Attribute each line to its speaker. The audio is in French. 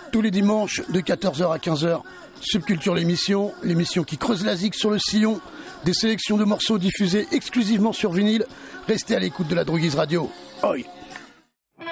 Speaker 1: Tous les dimanches de 14h à 15h, Subculture l'émission qui creuse la zik sur le sillon, des sélections de morceaux diffusés exclusivement sur vinyle. Restez à l'écoute de la Droguise Radio. Oi.